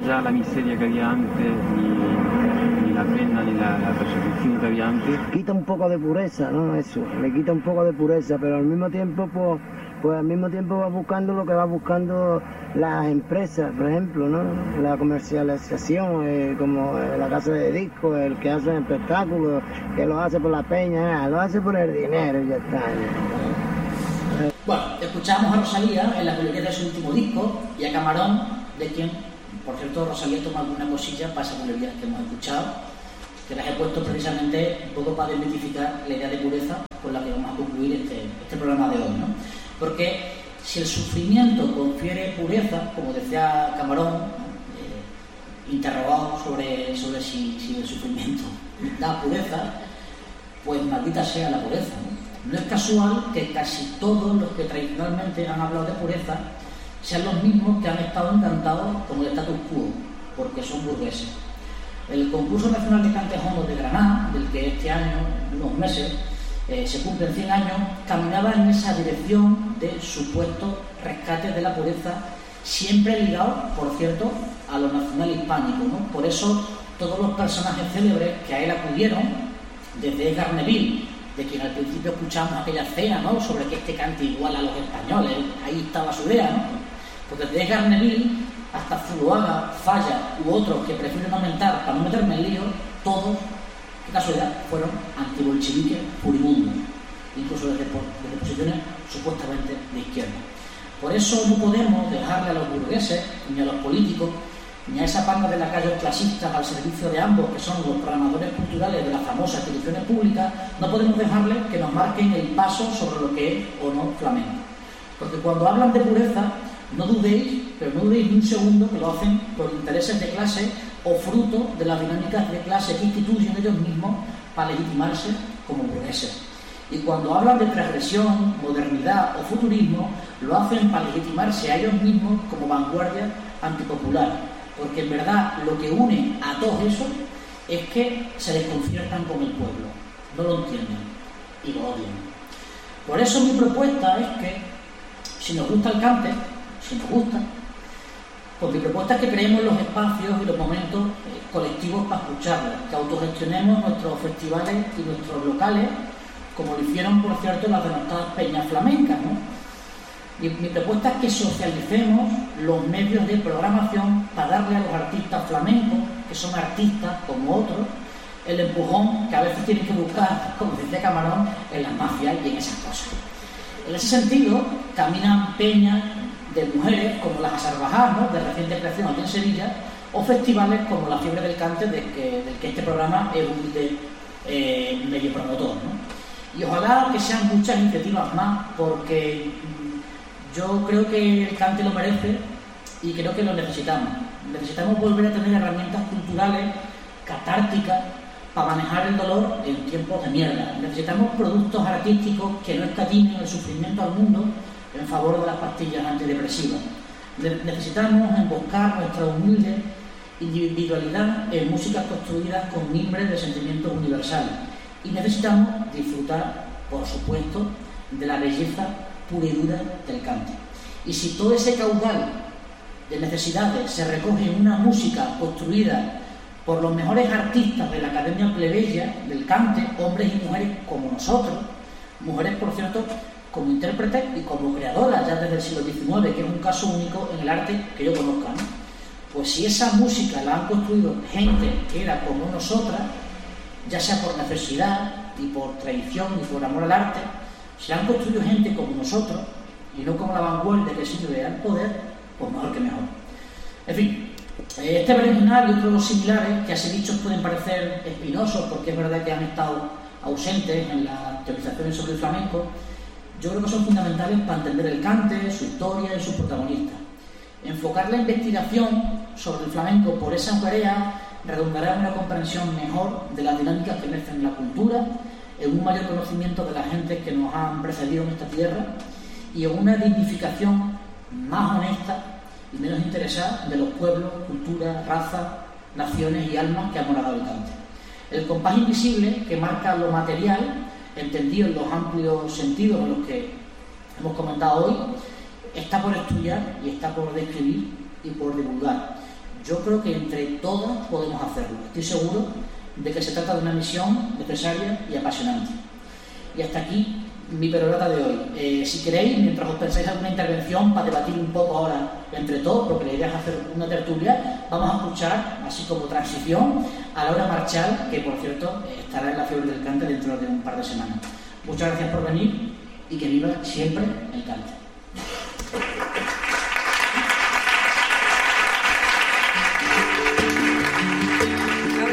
ya la miseria que había antes, ni la pena, ni la persecución que había antes. Quita un poco de pureza, ¿no? Eso, le quita un poco de pureza, pero al mismo tiempo, pues al mismo tiempo va buscando lo que va buscando las empresas, por ejemplo, ¿no? La comercialización, como la casa de discos, el que hace espectáculos, que lo hace por la peña, lo hace por el dinero y ya está. Bueno, escuchamos a Rosalía en la peluquería de su último disco y a Camarón, de quien, por cierto, Rosalía toma alguna cosilla para esas melodías que hemos escuchado, que las he puesto precisamente un poco para desmitificar la idea de pureza con la que vamos a concluir este programa de hoy, ¿no? Porque si el sufrimiento confiere pureza, como decía Camarón, interrogado sobre si el sufrimiento da pureza, pues maldita sea la pureza, ¿no? No es casual que casi todos los que tradicionalmente han hablado de pureza sean los mismos que han estado encantados con el status quo, porque son burgueses. El concurso nacional de Cantejón de Granada, del que este año, en unos meses, se cumplen 100 años, caminaba en esa dirección de supuesto rescate de la pureza, siempre ligado, por cierto, a lo nacional hispánico, ¿no? Por eso todos los personajes célebres que a él acudieron, desde Edgar Neville, de quien al principio escuchamos aquella cena, ¿no?, sobre que este cante igual a los españoles, ahí estaba su idea, ¿no? Pues desde Edgar Neville hasta Zuloaga, Falla u otros que prefieren aumentar para no meterme en lío, todos, qué casualidad, fueron antibolcheviques furibundos, incluso desde posiciones supuestamente de izquierda. Por eso no podemos dejarle a los burgueses, ni a los políticos, ni a esa banda de la calle clasistas al servicio de ambos, que son los programadores culturales de las famosas instituciones públicas, no podemos dejarles que nos marquen el paso sobre lo que es o no flamenco. Porque cuando hablan de pureza, no dudéis, pero no dudéis ni un segundo que lo hacen por intereses de clase o fruto de las dinámicas de clase que instituyen ellos mismos para legitimarse como burgueses. Y cuando hablan de transgresión, modernidad o futurismo, lo hacen para legitimarse a ellos mismos como vanguardia antipopular. Porque en verdad lo que une a todos esos es que se desconciertan con el pueblo, no lo entienden y lo odian. Por eso mi propuesta es que, si nos gusta el cante, si nos gusta, pues mi propuesta es que creemos los espacios y los momentos colectivos para escucharlo, que autogestionemos nuestros festivales y nuestros locales, como lo hicieron, por cierto, las denostadas peñas flamencas, ¿no? Mi propuesta es que socialicemos los medios de programación para darle a los artistas flamencos, que son artistas como otros, el empujón que a veces tienen que buscar, como decía Camarón, en las mafias y en esas cosas. En ese sentido, caminan peñas de mujeres como las Azarbajar, ¿no?, de reciente creación aquí en Sevilla, o festivales como la Fiebre del Cante, del que este programa es un medio promotor, ¿no? Y ojalá que sean muchas iniciativas más, porque yo creo que el cante lo merece y creo que lo necesitamos. Necesitamos volver a tener herramientas culturales catárticas para manejar el dolor en tiempos de mierda. Necesitamos productos artísticos que no escatimen el sufrimiento al mundo en favor de las pastillas antidepresivas. Necesitamos emboscar nuestra humilde individualidad en músicas construidas con mimbres de sentimientos universales. Y necesitamos disfrutar, por supuesto, de la belleza pura y dura del cante. Y si todo ese caudal de necesidades se recoge en una música construida por los mejores artistas de la Academia Plebeya del Cante, hombres y mujeres como nosotros, mujeres, por cierto, como intérpretes y como creadoras ya desde el siglo XIX, que es un caso único en el arte que yo conozca, ¿no? Pues si esa música la han construido gente que era como nosotras, ya sea por necesidad y por tradición y por amor al arte, si la han construido gente como nosotros y no como la vanguardia que sirve al poder, pues mejor que mejor. En fin, este berenjenal y otros similares que así dichos pueden parecer espinosos porque es verdad que han estado ausentes en las teorizaciones sobre el flamenco, yo creo que son fundamentales para entender el cante, su historia y sus protagonistas. Enfocar la investigación sobre el flamenco por esa tarea redundará en una comprensión mejor de las dinámicas que emergen en la cultura, en un mayor conocimiento de las gentes que nos han precedido en esta tierra y en una dignificación más honesta y menos interesada de los pueblos, culturas, razas, naciones y almas que han morado el cante. El compás invisible que marca lo material, entendido en los amplios sentidos en los que hemos comentado hoy, está por estudiar y está por describir y por divulgar. Yo creo que entre todas podemos hacerlo. Estoy seguro de que se trata de una misión necesaria y apasionante. Y hasta aquí mi perorata de hoy. Si queréis, mientras os pensáis alguna intervención para debatir un poco ahora entre todos, porque la idea es hacer una tertulia, vamos a escuchar, así como transición, a Laura Marchal, que por cierto estará en la Fiebre del Cante dentro de un par de semanas. Muchas gracias por venir y que viva siempre el cante.